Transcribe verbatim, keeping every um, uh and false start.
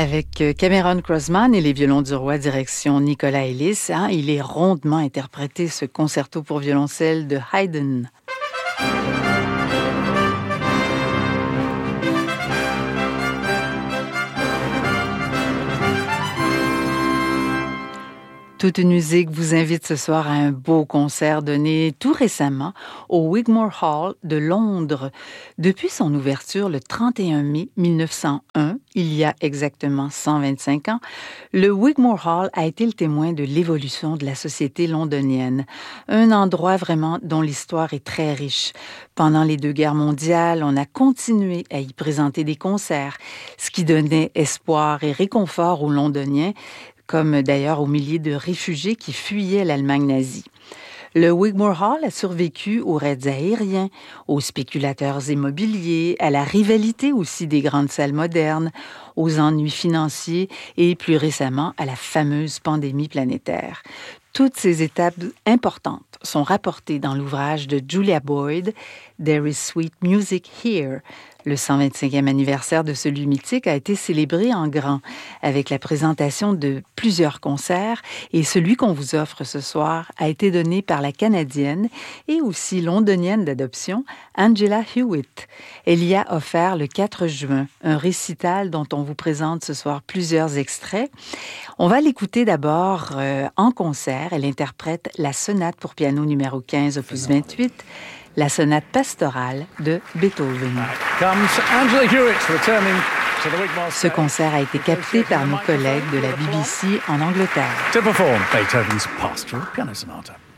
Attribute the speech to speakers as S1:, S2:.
S1: Avec Cameron Crossman et les violons du roi direction Nicolas Ellis, hein, il est rondement interprété ce concerto pour violoncelle de Haydn. Toute une musique vous invite ce soir à un beau concert donné tout récemment au Wigmore Hall de Londres. Depuis son ouverture le trente et un mai mille neuf cent un, il y a exactement cent vingt-cinq ans, le Wigmore Hall a été le témoin de l'évolution de la société londonienne. Un endroit vraiment dont l'histoire est très riche. Pendant les deux guerres mondiales, on a continué à y présenter des concerts, ce qui donnait espoir et réconfort aux Londoniens, comme d'ailleurs aux milliers de réfugiés qui fuyaient l'Allemagne nazie. Le Wigmore Hall a survécu aux raids aériens, aux spéculateurs immobiliers, à la rivalité aussi des grandes salles modernes, aux ennuis financiers et plus récemment à la fameuse pandémie planétaire. Toutes ces étapes importantes sont rapportées dans l'ouvrage de Julia Boyd, There is Sweet Music Here. Le cent vingt-cinquième anniversaire de ce lieu mythique a été célébré en grand, avec la présentation de plusieurs concerts, et celui qu'on vous offre ce soir a été donné par la Canadienne et aussi londonienne d'adoption, Angela Hewitt. Elle y a offert le quatre juin un récital dont on vous présente ce soir plusieurs extraits. On va l'écouter d'abord euh, en concert. Elle interprète la sonate pour piano numéro quinze, opus vingt-huit, la sonate pastorale de Beethoven. Ce concert a été capté par nos collègues de la B B C en Angleterre.
S2: To perform Beethoven's Pastoral Piano Sonata.